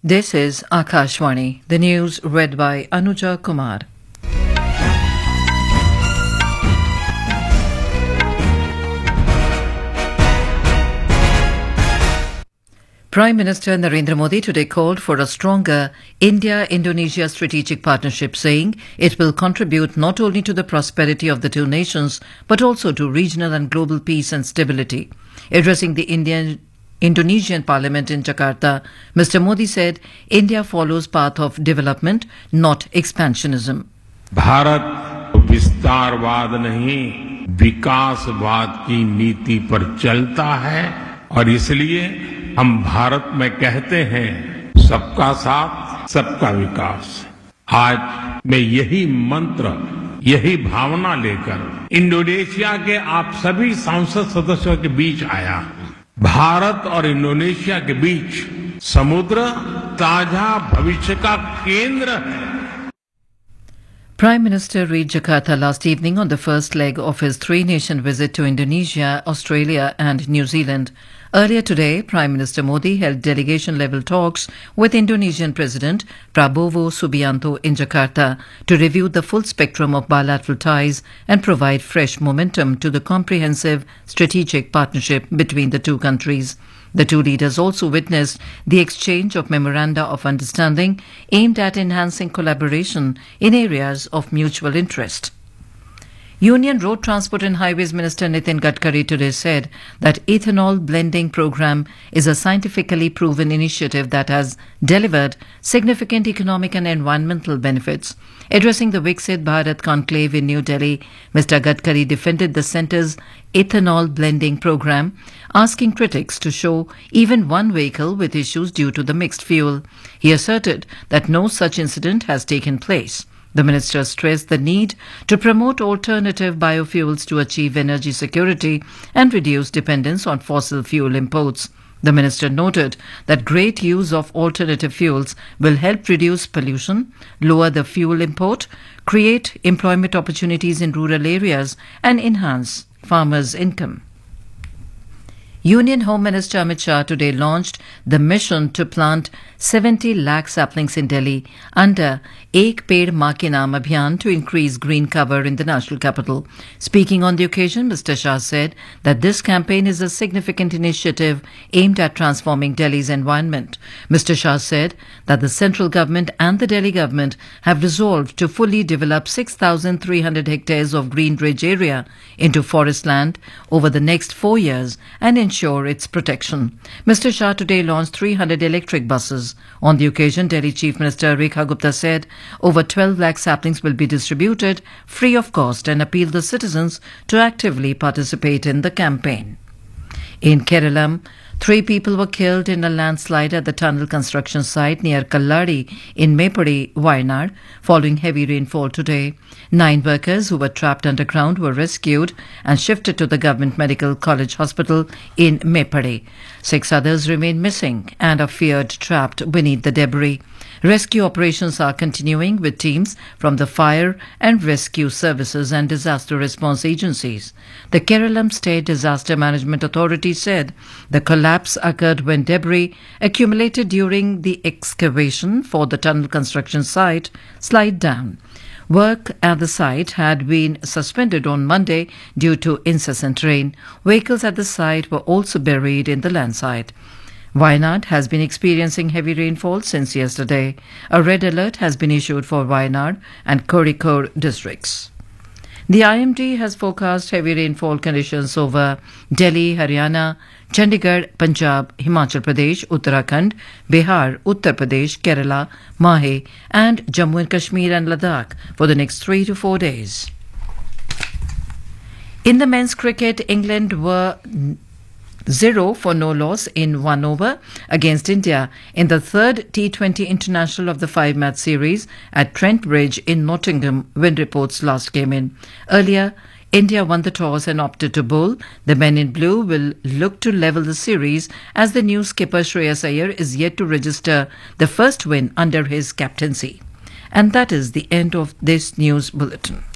This is Akashvani, the news read by Anuja Kumar. Prime Minister Narendra Modi today called for a stronger India-Indonesia strategic partnership, saying it will contribute not only to the prosperity of the two nations, but also to regional and global peace and stability. Addressing the Indonesian Parliament in Jakarta, Mr. Modi said India follows path of development, not expansionism. Bharat विस्तारवाद नहीं, विकासवाद की नीति पर चलता है और इसलिए हम भारत में कहते हैं सबका साथ सबका विकास। आज मैं यही मंत्र, यही भावना लेकर इंडोनेशिया के आप सभी सांसद सदस्यों के बीच आया हूं। भारत और इंडोनेशिया के बीच समुद्र ताजा भविष्य का केंद्र है। Prime Minister reached Jakarta last evening on the first leg of his three-nation visit to Indonesia, Australia and New Zealand. Earlier today, Prime Minister Modi held delegation-level talks with Indonesian President Prabowo Subianto in Jakarta to review the full spectrum of bilateral ties and provide fresh momentum to the comprehensive strategic partnership between the two countries. The two leaders also witnessed the exchange of memoranda of understanding aimed at enhancing collaboration in areas of mutual interest. Union Road Transport and Highways Minister Nitin Gadkari today said that ethanol blending program is a scientifically proven initiative that has delivered significant economic and environmental benefits. Addressing the Viksit Bharat conclave in New Delhi, Mr. Gadkari defended the centre's ethanol blending program, asking critics to show even one vehicle with issues due to the mixed fuel. He asserted that no such incident has taken place. The minister stressed the need to promote alternative biofuels to achieve energy security and reduce dependence on fossil fuel imports. The minister noted that great use of alternative fuels will help reduce pollution, lower the fuel import, create employment opportunities in rural areas, and enhance farmers' income. Union Home Minister Amit Shah today launched the mission to plant 70 lakh saplings in Delhi under Ek Ped Maa Ke Naam Abhiyan to increase green cover in the national capital. Speaking on the occasion, Mr. Shah said that this campaign is a significant initiative aimed at transforming Delhi's environment. Mr. Shah said that the central government and the Delhi government have resolved to fully develop 6,300 hectares of green ridge area into forest land over the next 4 years and ensure its protection. Mr. Shah today launched 300 electric buses. On the occasion, Delhi Chief Minister Rekha Gupta said over 12 lakh saplings will be distributed free of cost and appealed the citizens to actively participate in the campaign. In Kerala, 3 people were killed in a landslide at the tunnel construction site near Kalladi in Meppadi, Wayanad, following heavy rainfall today. 9 workers who were trapped underground were rescued and shifted to the Government Medical College Hospital in Meppadi. 6 others remain missing and are feared trapped beneath the debris. Rescue operations are continuing with teams from the fire and rescue services and disaster response agencies. The Kerala State Disaster Management Authority said the collapse occurred when debris accumulated during the excavation for the tunnel construction site slid down. Work at the site had been suspended on Monday due to incessant rain. Vehicles at the site were also buried in the landslide. Wayanad has been experiencing heavy rainfall since yesterday. A red alert has been issued for Wayanad and Kozhikode districts. The IMD has forecast heavy rainfall conditions over Delhi, Haryana, Chandigarh, Punjab, Himachal Pradesh, Uttarakhand, Bihar, Uttar Pradesh, Kerala, Mahe and Jammu and Kashmir and Ladakh for the next 3 to 4 days. In the men's cricket, England were 0 for no loss in 1 over against India in the third T20 International of the 5-match series at Trent Bridge in Nottingham when reports last came in. Earlier, India won the toss and opted to bowl. The men in blue will look to level the series as the new skipper Shreyas Iyer is yet to register the first win under his captaincy. And that is the end of this news bulletin.